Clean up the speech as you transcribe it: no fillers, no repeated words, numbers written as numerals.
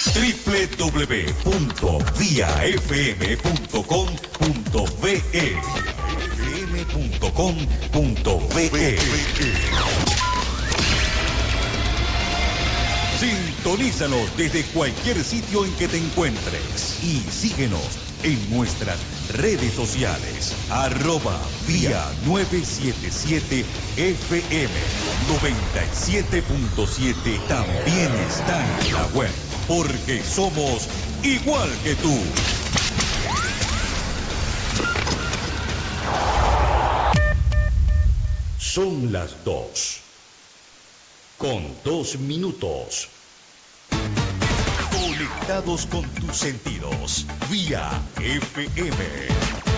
www.viafm.com.be fm.com.be. Sintonízanos desde cualquier sitio en que te encuentres y síguenos en nuestras redes sociales. @vía 977 FM 97.7 también está en la web, porque somos igual que tú. Son las 2:02. Conectados con tus sentidos, vía FM.